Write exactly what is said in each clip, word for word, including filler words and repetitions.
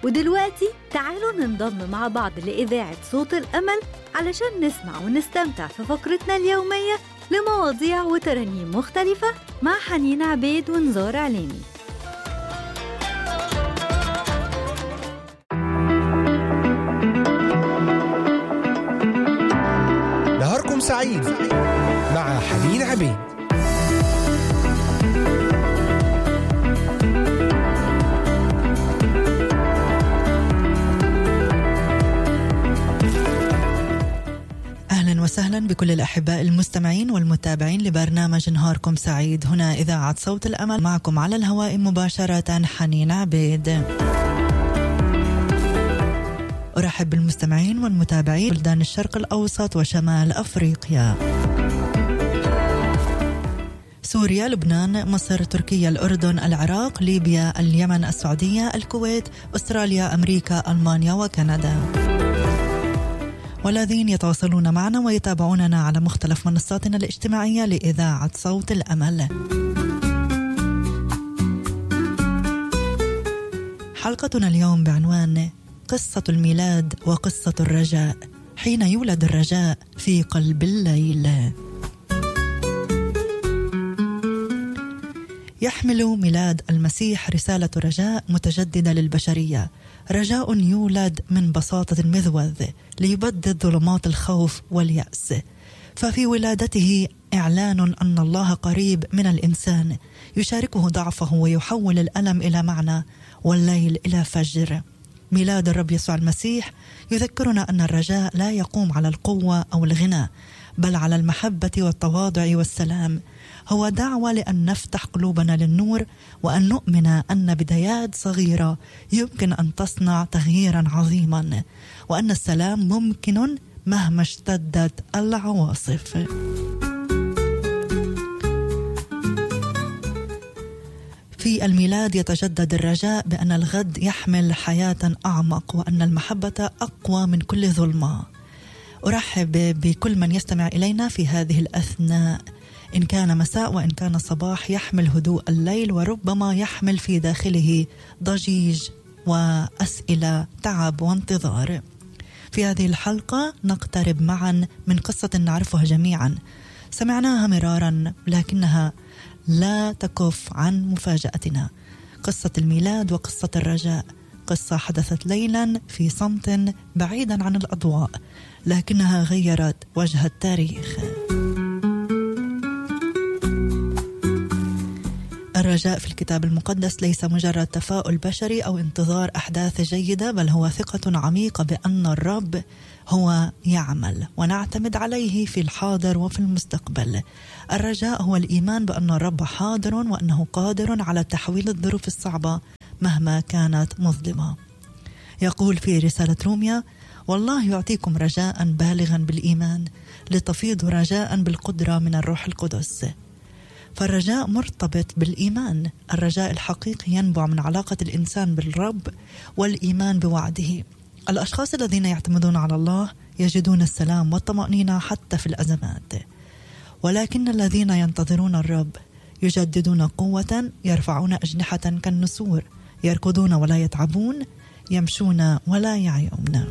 ودلوقتي تعالوا ننضم مع بعض لإذاعة صوت الأمل علشان نسمع ونستمتع في فقرتنا اليومية لمواضيع وترانيم مختلفة مع حنين عبيد ونزار عليمي. نهاركم سعيد مع حنين عبيد. أهلا وسهلا بكل الأحباء المستمعين والمتابعين لبرنامج نهاركم سعيد. هنا إذاعة صوت الأمل، معكم على الهواء مباشرة حنين عبيد. أرحب بالمستمعين والمتابعين بلدان الشرق الأوسط وشمال أفريقيا، سوريا، لبنان، مصر، تركيا، الأردن، العراق، ليبيا، اليمن، السعودية، الكويت، أستراليا، أمريكا، ألمانيا وكندا، والذين يتواصلون معنا ويتابعوننا على مختلف منصاتنا الاجتماعية لإذاعة صوت الأمل. حلقتنا اليوم بعنوان قصة الميلاد وقصة الرجاء، حين يولد الرجاء في قلب الليل. يحمل ميلاد المسيح رسالة رجاء متجددة للبشرية، رجاء يولد من بساطة المذوذ ليبدد ظلمات الخوف واليأس. ففي ولادته إعلان أن الله قريب من الإنسان، يشاركه ضعفه ويحول الألم إلى معنى والليل إلى فجر. ميلاد الرب يسوع المسيح يذكرنا أن الرجاء لا يقوم على القوة أو الغنى، بل على المحبة والتواضع والسلام. هو دعوة لأن نفتح قلوبنا للنور، وأن نؤمن أن بدايات صغيرة يمكن أن تصنع تغييرا عظيما، وأن السلام ممكن مهما اشتدت العواصف. في الميلاد يتجدد الرجاء بأن الغد يحمل حياة أعمق، وأن المحبة أقوى من كل ظلمة. أرحب بكل من يستمع إلينا في هذه الأثناء، إن كان مساء وإن كان صباح، يحمل هدوء الليل وربما يحمل في داخله ضجيج وأسئلة، تعب وانتظار. في هذه الحلقة نقترب معا من قصة نعرفها جميعا، سمعناها مرارا لكنها لا تكف عن مفاجأتنا. قصة الميلاد وقصة الرجاء، قصة حدثت ليلا في صمت بعيدا عن الأضواء، لكنها غيرت وجه التاريخ. الرجاء في الكتاب المقدس ليس مجرد تفاؤل بشري أو انتظار أحداث جيدة، بل هو ثقة عميقة بأن الرب هو يعمل ونعتمد عليه في الحاضر وفي المستقبل. الرجاء هو الإيمان بأن الرب حاضر وأنه قادر على تحويل الظروف الصعبة مهما كانت مظلمة. يقول في رسالة روميا: والله يعطيكم رجاء بالغا بالإيمان لتفيضوا رجاء بالقدرة من الروح القدس. فالرجاء مرتبط بالإيمان. الرجاء الحقيقي ينبع من علاقة الإنسان بالرب والإيمان بوعده. الأشخاص الذين يعتمدون على الله يجدون السلام والطمأنينة حتى في الأزمات، ولكن الذين ينتظرون الرب يجددون قوة، يرفعون أجنحة كالنسور، يركضون ولا يتعبون، يمشون ولا يعيون.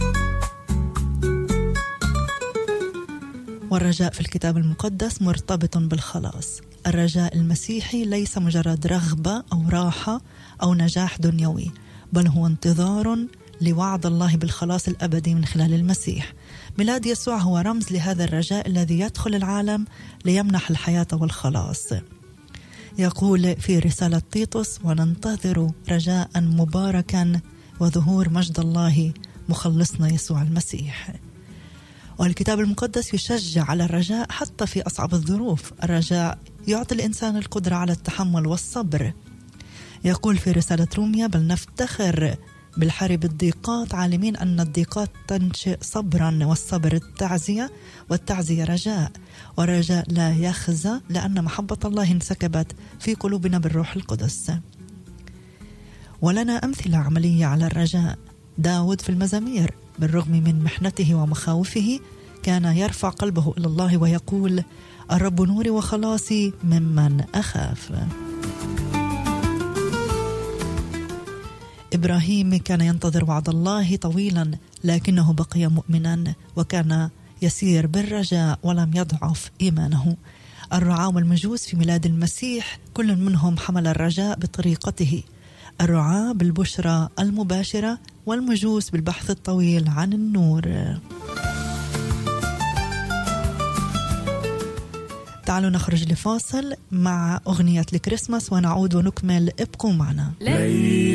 والرجاء في الكتاب المقدس مرتبط بالخلاص. الرجاء المسيحي ليس مجرد رغبة أو راحة أو نجاح دنيوي، بل هو انتظار لوعد الله بالخلاص الأبدي من خلال المسيح. ميلاد يسوع هو رمز لهذا الرجاء الذي يدخل العالم ليمنح الحياة والخلاص. يقول في رسالة تيتوس: وننتظر رجاء مباركا وظهور مجد الله مخلصنا يسوع المسيح. والكتاب المقدس يشجع على الرجاء حتى في أصعب الظروف. الرجاء يعطي الإنسان القدرة على التحمل والصبر. يقول في رسالة روميا: بل نفتخر بالحرب الضيقات، عالمين أن الضيقات تنشئ صبرا، والصبر التعزية، والتعزية رجاء، والرجاء لا يخزى لأن محبة الله انسكبت في قلوبنا بالروح القدس. ولنا أمثلة عملية على الرجاء. داود في المزامير بالرغم من محنته ومخاوفه كان يرفع قلبه إلى الله ويقول: الرب نوري وخلاصي ممن أخاف. إبراهيم كان ينتظر وعد الله طويلا، لكنه بقي مؤمنا وكان يسير بالرجاء ولم يضعف إيمانه. الرعاة والمجوس في ميلاد المسيح كل منهم حمل الرجاء بطريقته، الرعاة بالبشرى المباشرة والمجوس بالبحث الطويل عن النور. تعالوا نخرج لفاصل مع أغنية الكريسماس ونعود ونكمل. ابقوا معنا.